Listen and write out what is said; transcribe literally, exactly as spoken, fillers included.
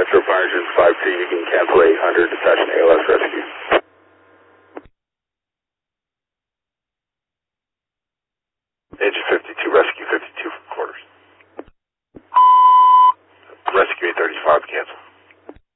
Metro Fire Engine five two, you can cancel eight hundred, attach an A L S rescue. Engine fifty.